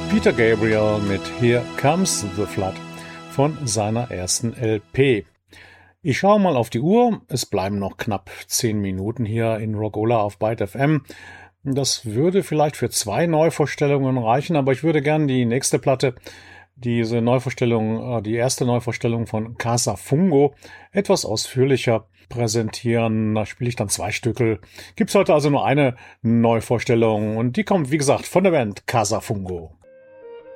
Peter Gabriel mit Here Comes the Flood von seiner ersten LP. Ich schaue mal auf die Uhr. Es bleiben noch knapp 10 Minuten hier in Rockola auf Byte FM. Das würde vielleicht für 2 Neuvorstellungen reichen, aber ich würde gerne die nächste Platte, diese Neuvorstellung, die erste Neuvorstellung von Casa Fungo, etwas ausführlicher präsentieren. Da spiele ich dann 2 Stücke. Gibt's heute also nur eine Neuvorstellung und die kommt, wie gesagt, von der Band Casa Fungo.